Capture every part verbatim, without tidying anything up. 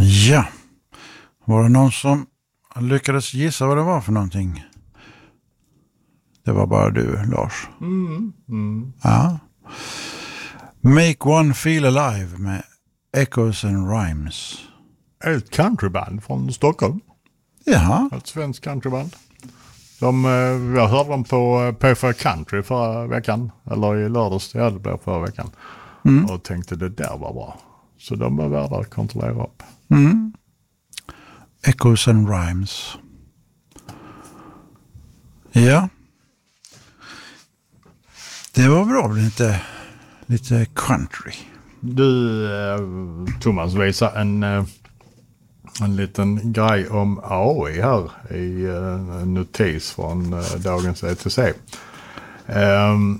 Ja, var det någon som lyckades gissa vad det var för någonting? Det var bara du, Lars. Mm, mm. Ja. Make One Feel Alive med Echoes and Rhymes. Ett countryband från Stockholm. Ja. Ett svenskt countryband. De, jag hörde dem på P fyra Country förra veckan. Eller i lördags, ja det blev förra veckan. Mm. Och tänkte det där var bra. Så de var värda att kontrollera upp. Mm. Echoes and Rhymes. Ja. Det var bra, lite, lite country. Du, Thomas, visar en, en liten grej om A I här i en notis från dagens E T C. Um,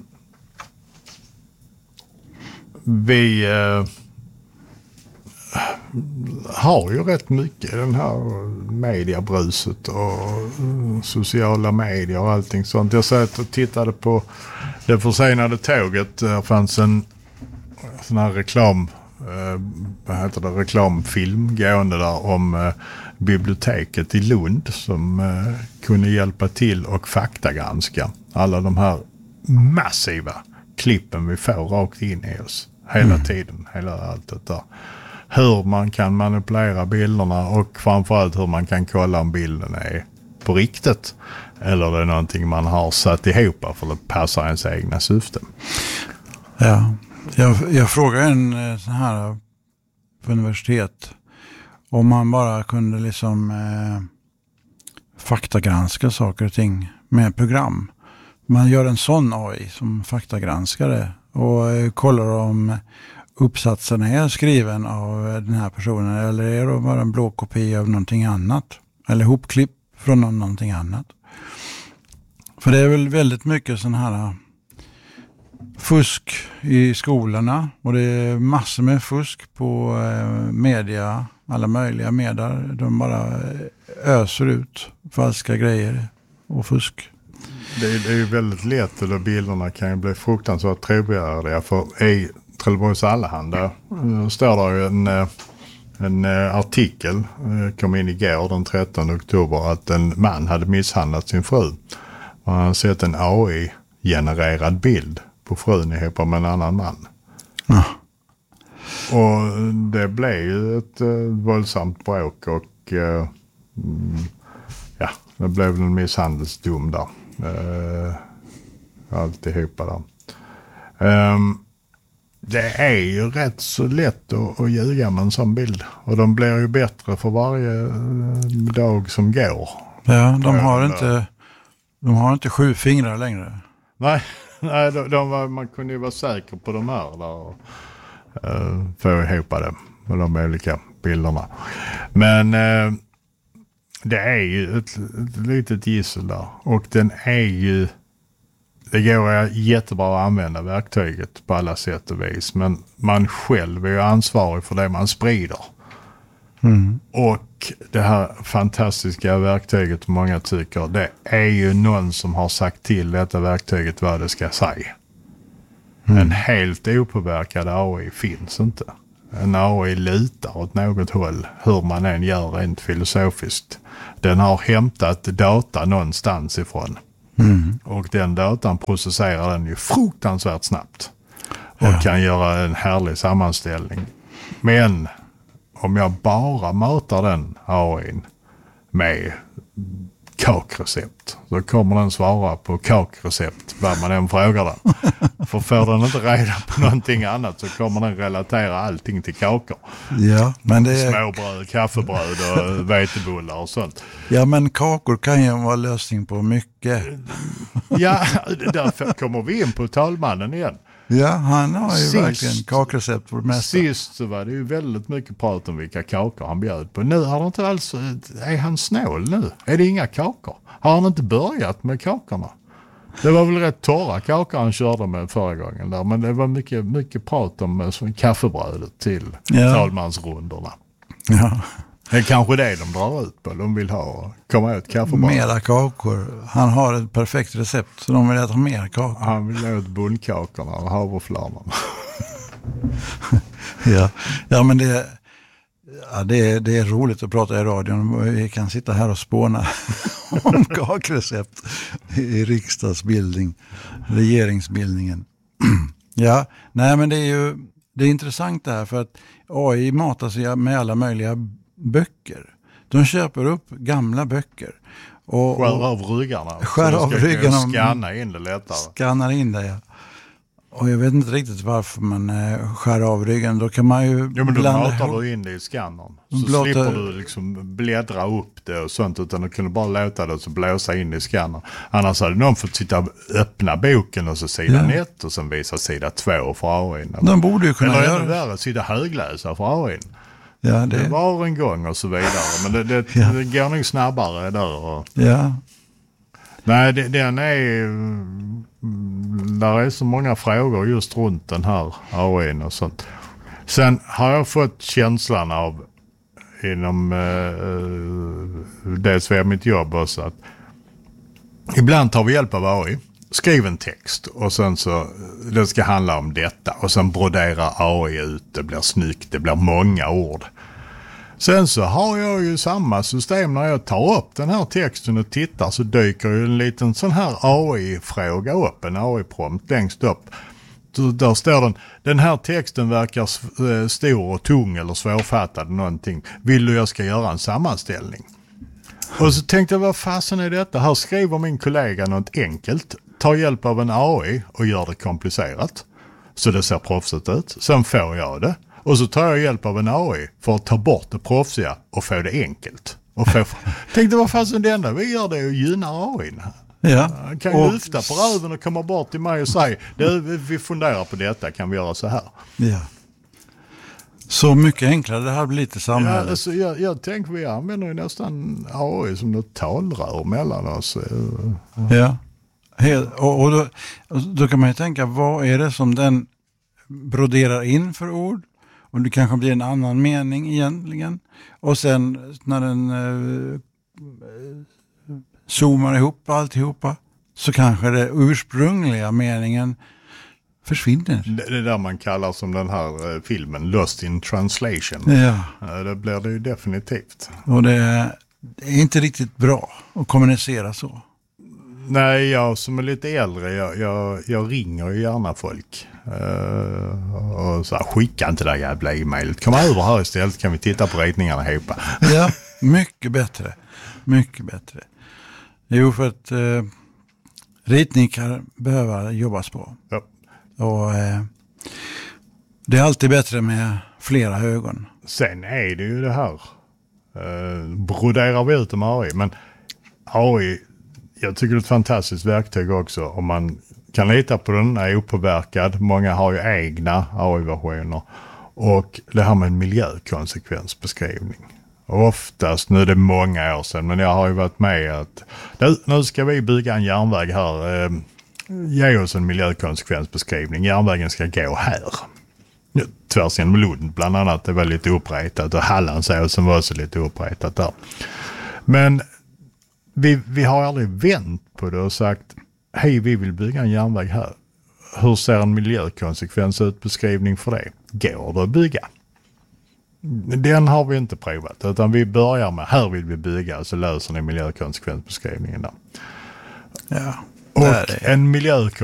vi uh, har ju rätt mycket den här mediebruset och sociala medier och allting sånt. Jag satt och tittade på det försenade tåget. Det fanns en sån här reklam, eh, vad heter det, reklamfilm gående där om eh, biblioteket i Lund som eh, kunde hjälpa till och faktagranska alla de här massiva klippen vi får rakt in i oss hela mm. tiden, hela allt det där. Hur man kan manipulera bilderna och framförallt hur man kan kolla om bilden är på riktigt eller det är någonting man har satt ihop för att passa ens egna syften. Ja, jag, jag frågade en sån här på universitet om man bara kunde liksom eh, faktagranska saker och ting med program. Man gör en sån A I som faktagranskare och eh, kollar om uppsatsen är skriven av den här personen eller är det bara en blå kopia av någonting annat eller hopklipp från någonting annat. För det är väl väldigt mycket sån här fusk i skolorna och det är massor med fusk på eh, media, alla möjliga medier. De bara öser ut falska grejer och fusk. Det är, det är ju väldigt lätt och bilderna kan ju bli fruktansvärt trovärdiga för i Trelleborgs Allehanda står det ju en, en artikel kom in igår den trettonde oktober att en man hade misshandlat sin fru. Och han har sett en A I-genererad bild på frun ihop med en annan man. Ja. Och det blev ju ett uh, våldsamt bråk och uh, ja, det blev en misshandelsdom där. Uh, alltihopa där. Um, Det är ju rätt så lätt att, att ljuga med en sån bild. Och de blir ju bättre för varje dag som går. Ja, de har inte, de har inte sju fingrar längre. Nej, nej de, de var, man kunde ju vara säker på de här där och uh, få ihop det med de olika bilderna. Men uh, det är ju ett, ett litet gissel där. Och den är ju... Det går jättebra att använda verktyget på alla sätt och vis. Men man själv är ju ansvarig för det man sprider. Mm. Och det här fantastiska verktyget, många tycker, det är ju någon som har sagt till detta verktyget vad det ska säga. Mm. En helt opåverkad A I finns inte. En A I lutar åt något håll, hur man än gör rent filosofiskt. Den har hämtat data någonstans ifrån. Mm. Och den datan processerar den ju fruktansvärt snabbt. Och ja. kan göra en härlig sammanställning. Men om jag bara matar den A I:n med kakrecept så kommer den svara på kakrecept vad man än frågar den. För får den inte reda på någonting annat så kommer den relatera allting till kakor. Ja, men det är... Småbröd, kaffebröd och vetebullar och sånt. Ja, men kakor kan ju vara lösning på mycket. Ja, därför kommer vi in på talmannen igen. Ja, han har ju sist, verkligen kakrecept för det mesta. Sist så var det ju väldigt mycket prat om vilka kakor han bjöd på. Nu har det inte alls... Är han snål nu? Är det inga kakor? Har han inte börjat med kakorna? Det var väl rätt torra kakor han körde med förra gången där. Men det var mycket, mycket prat om kaffebrödet till ja. talmansrundorna. Ja. Det är kanske det de drar ut på. De vill ha komma ut kaffebröd. Mera kakor. Han har ett perfekt recept så de vill äta mer kakor. Han vill ha ut bullkakorna och havreflarna. ja. ja, men det, Ja, det, är, det är roligt att prata i radion. Vi kan sitta här och spåna om kakrecept i riksdagsbildning, regeringsbildningen. Ja, nej men det är ju det är intressant det här för att A I matar sig med alla möjliga böcker. De köper upp gamla böcker. Och, skär av ryggarna. Skär av ryggarna. Skanna in det lättare. Skannar in det, ja. Och jag vet inte riktigt varför man eh, skär av ryggen. Då kan man ju... Ja, men då blanda matar ihop. du in det i skannern. Så Blåter... slipper du liksom bläddra upp det och sånt. Utan du kunde bara låta det så blåsa in i skannern. Annars hade någon fått sitta och öppna boken och så sidan ja. ett och sen visa sida två för A I. De borde ju kunna eller göra... Eller värre, sida högläsa för A I. Ja, det... det var en gång och så vidare. Men det, det, ja. det går nog snabbare där. Och... Ja. Nej, det, den är... Där är så många frågor just runt den här A I och sånt. Sen har jag fått känslan av inom eh, dels via mitt jobb också att ibland tar vi hjälp av A I, skriv en text och sen så det ska handla om detta och sen broderar A I ut, det blir snyggt, det blir många ord. Sen så har jag ju samma system när jag tar upp den här texten och tittar så dyker ju en liten sån här A I-fråga upp, en A I-prompt längst upp. Så där står den, den här texten verkar stor och tung eller svårfattad någonting. Vill du jag ska göra en sammanställning? Och så tänkte jag, vad fasen är detta? Här skriver min kollega något enkelt, tar hjälp av en A I och gör det komplicerat. Så det ser proffsigt ut. Sen får jag det. Och så tar jag hjälp av en A I för att ta bort det proffsiga och få det enkelt. Och få, tänkte vad fan det enda vi gör det är att gynna A I. Ja. Han kan och... lyfta på röven och komma bort till mig och säga vi funderar på detta, kan vi göra så här? Ja. Så mycket enklare det här blir lite samhället. Ja, alltså, jag, jag tänker vi använder ju nästan A I som något talrör mellan oss. Ja. Helt, och och då, då kan man ju tänka, vad är det som den broderar in för ord? Och det kanske blir en annan mening egentligen. Och sen när den eh, zoomar ihop alltihopa så kanske det ursprungliga meningen försvinner. Det, det där man kallar som den här eh, filmen Lost in Translation. Ja. Eh, det blir det ju definitivt. Och det är, det är inte riktigt bra att kommunicera så. Nej, jag som är lite äldre, jag, jag, jag ringer ju gärna folk. Uh, och så här, skicka inte det där jävla e-mailet. Kom över här istället, kan vi titta på ritningarna ihop. Ja, mycket bättre. Mycket bättre. Jo, för att uh, ritning kan behöva jobbas på. Ja. Och uh, det är alltid bättre med flera ögon. Sen är det ju det här. Uh, broderar vi ut med A I, men A I, jag tycker det är ett fantastiskt verktyg också om man kan lita på den, är opåverkad. Många har ju egna A I-versioner. Och det här med en miljökonsekvensbeskrivning. Och oftast, nu är det många år sedan, men jag har ju varit med att nu, nu ska vi bygga en järnväg här. Eh, ge oss en miljökonsekvensbeskrivning. Järnvägen ska gå här. Tvärs genom Lund bland annat. Det var lite uppretat och Hallandsåsen var också lite uppretat där. Men vi, vi har aldrig vänt på det och sagt hej, vi vill bygga en järnväg här. Hur ser en miljökonsekvensutbeskrivning för det? Går det att bygga? Den har vi inte provat. Utan vi börjar med, här vill vi bygga och så löser ni miljökonsekvensbeskrivningen där. Ja, och en miljökonsekvensbeskrivning